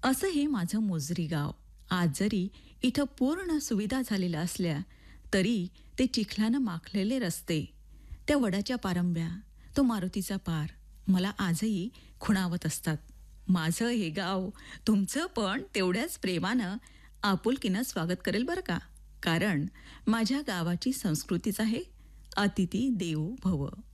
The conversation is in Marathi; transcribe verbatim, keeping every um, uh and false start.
असं हे माझं मोजरी गाव. आज जरी इथं पूर्ण सुविधा झालेल्या असल्या तरी ते चिखलानं माखलेले रस्ते, त्या वडाच्या पारंब्या, तो मारुतीचा पार मला आजही खुणावत असतात. माझं हे गाव तुमचं पण तेवढ्याच प्रेमानं, आपुलकीनं स्वागत करेल बरं का. कारण माझ्या गावाची संस्कृतीच आहे, अतिथी देवो भव.